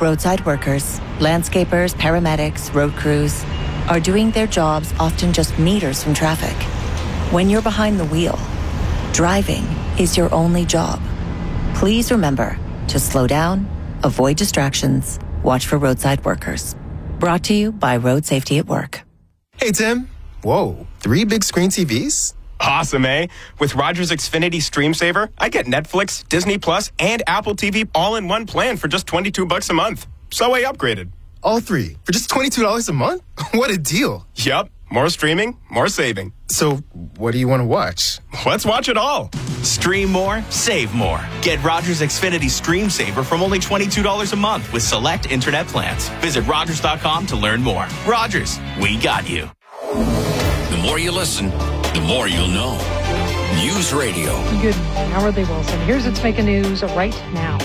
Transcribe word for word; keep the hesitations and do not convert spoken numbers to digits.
Roadside workers, landscapers, paramedics, road crews are doing their jobs often just meters from traffic. When you're behind the wheel, driving is your only job. Please remember to slow down, avoid distractions, watch for roadside workers. Brought to you by Road Safety at Work. Hey, Tim. Whoa, three big screen T Vs? Awesome, eh? With Rogers Xfinity Stream Saver, I get Netflix, Disney Plus, and Apple T V all in one plan for just twenty-two bucks a month. So I upgraded. All three for just twenty-two dollars a month? What a deal. Yup. More streaming, more saving. So what do you want to watch? Let's watch it all. Stream more, save more. Get Rogers Xfinity Stream Saver from only twenty-two dollars a month with select internet plans. Visit Rogers dot com to learn more. Rogers, we got you. The more you listen, the more you'll know. News Radio. Good morning. Howard Lee Wilson. Here's what's making news right now.